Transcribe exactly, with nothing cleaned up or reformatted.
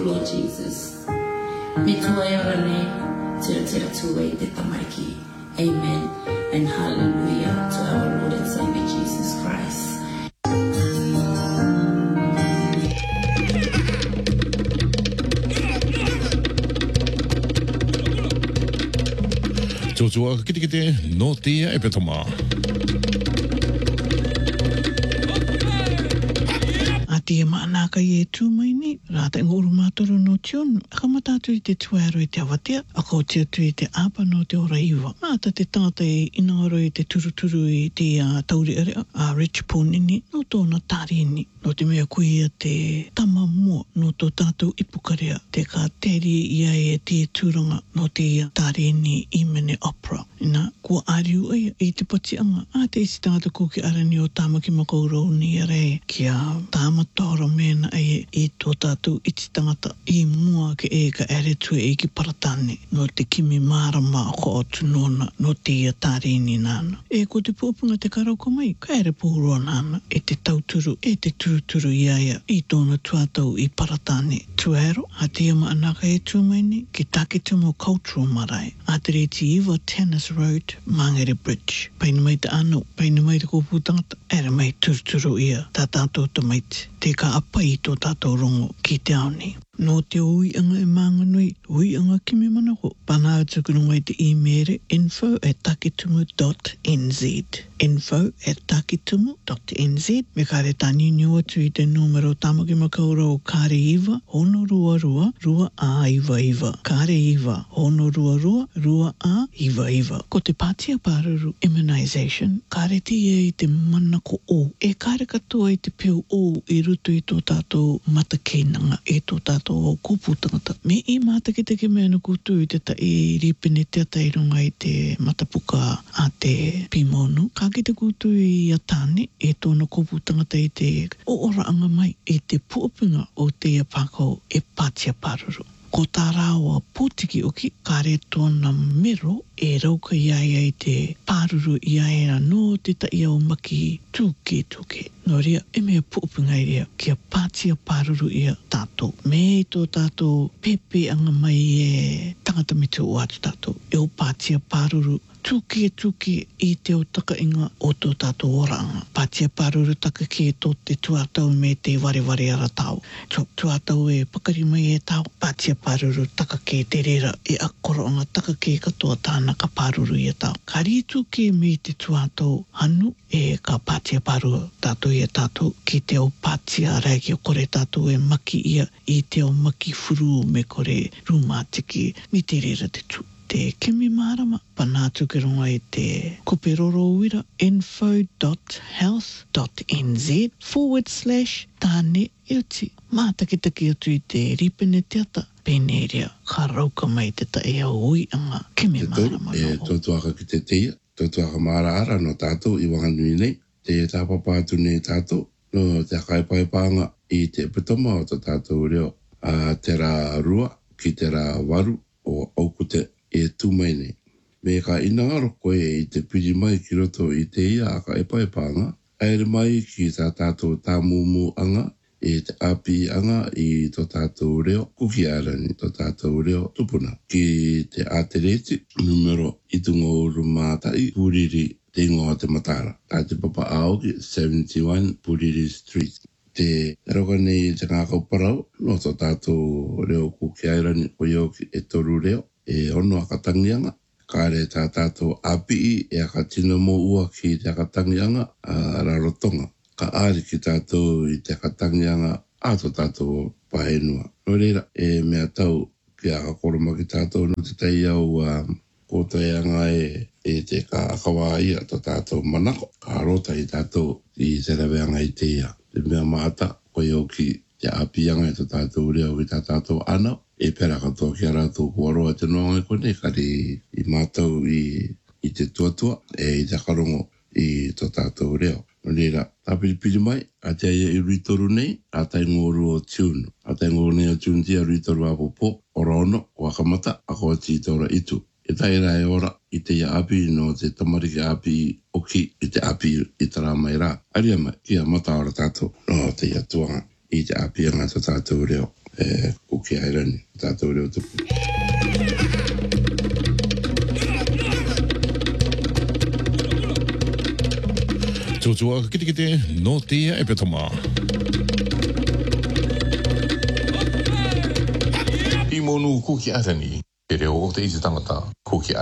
Lord Jesus. Me tuayarane tira tira tuwe te tamariki. Amen and hallelujah to our Lord and Savior Jesus Christ. Joshua kiti kiti no tia e petoma. Tia maanaka i e tū mai ni, rāta ngoro mātoro no tionu, aka matatu i te tuaro i te awatea, aka o tia tu i te apa no te ora iwa. Māta te tangata i inaoro i te turuturu i te uh, tauri area, a uh, Rich Ponini, no tōna tārini, no te mea kuia te tama mua, no tō tātou ipukarea, te ka teri ia e te tūranga no te tārini i mene opera. Ina, kua ariu ai i te patianga, a te isi tangata kuki arani o tāmaki makaurau ni are, kia tāma tōra mena ai i tō tātou iti tangata i mua ke e ka ere tue e ki paratane no te kimi marama ko o tunona no te ia tārini nāna. E ko te pōpunga te karauka mai, ka ere pōroa nāna e te tauturu, e te turuturu iaia i tōna tuatau i paratane. Tuero, a te ama anaka e tūmaini ki Takitumu Cultural Marae, a te reti iwa Tennis Road, Mangere Bridge. Paina mai te anu, paina mai te kōpūtangata, ere mai turuturu ia, tā tātou te maiti. Te ka apa i tō tātou rongo ki te aoni. No te ui anga e mānganui, ui anga kimi manako. Pana atukurunga i te e-mere info at takitumu dot n z. Info at takitumu dot n z. Me kare tani niu atu i te numero tamaki makaura o kare iwa, hono rua rua, rua a iwa iwa. Kare iwa, hono rua rua, rua a iwa iwa. Ko te pātia pāruru immunization, kare tia i te manako o. E kare katoa i te peo o i rutu i tō tātou matakeinanga, e tō tātou o kūpūtangata. Me i mātaki te ke mea na kūtu i te ta i ripene te ata i runga i te matapuka a te pimonu. Ka ki te kūtu i atane e tōna kūpūtangata i te o ora anga mai e te puopinga o te ia pākau e pātia pāruru. Ko tā rāua pūtiki oki, ka re tōna mero e rauka iaia i te pāruru iaia no te ta ia o maki tūke tūke. No rea, e mea puupinga i rea, kia pātia pāruru ia tātou. Me i tō tātou pepe anga mai e tangata mitu o atu tātou. E o pātia pāruru tūke tūke i te o taka inga o tō tātou oranga. Pātia pāruru taka ki e tō te tuatau me te ware ware ara tau. Tu, tuatau e pakari mai e tau. Pātia pāruru taka ki te rera e akoroanga taka ki katoa tāna ka pāruru i e tau. Ka rītūke me te tuatau anu e ka pātia pāruru tātou i e tātou ki te o pātia reiki o kore tātou e maki ia i te o maki furu me kore rumātiki me te rera te tū. Te kimi marama, panātu ke ronga i te kuperoro uira info dot health dot n z forward slash tāne iuti. Mātakitaki atu i te ripene te ata, peneria, ka rauka mai te ta ea ui anga kimi marama. E tōtuaka ki te teia, tōtuaka mara ara no tātou i wanganui nei, te tāpapātu nei tātou, no te akaipaipanga i te pitoma o tātou reo, a te rā rua ki te rā waru o aukute e tūmai nei. Me ka inangaro koe i te piri mai ki roto i te ia aka e paepanga, aere mai ki tā tātou tā mūmu anga, e te api anga i tō tātou reo, kuki arani tō tātou reo tupuna. Ki te atereti, numero i tungo uru mātai, Puriri te ingoa te matara. Tā te papa aoki, seventy-one Puriri Street. Te roka nei te ngākau parau, no tō tātou reo kuki arani o ioki e toru reo, e ono akatangianga, kare tā tātou api e akatino mo ua ki te akatangianga a rarotonga. Ka ari ki tātou i te akatangianga a tō tātou pahenua. No reira, e mea tau ki akakoroma ki tātou no te tei au uh, kōtaianga e, e te ka akawa ia tō tātou manako. Ka rota i tātou i te raweanga i te ia. Te mea maata koe au ki te apianga i tō tātou reo ki tā tātou anau. E pera katoa ki ara tō kuaroa te noanga kone, kari i mātau i, i te tuatua, e i te karongo i tō tātou reo. No reira, tā piripiri mai, a te aia i ritoru nei, a tai ngoru o tiunu. A tai ngoru nei o tiunu tia ritoru a popo, ora ono, o akamata, a koa tītora itu. E tai rā e ora i te ia api no te tamariki api oki i te api i tara mai rā. Aria mai, kia mata ora tātou, no te ia tuanga i te api anga tō tātou reo. E, kuki airani, tātou reo tupu. Tūtua kite kite no tia e petoma. I monu kuki arani, te reo o te isi tangata kuki